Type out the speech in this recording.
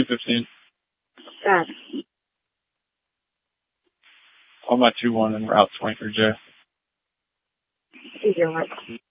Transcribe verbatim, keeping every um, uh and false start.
fifteen. Got On my two one and route twenty-three J. it. Easier one.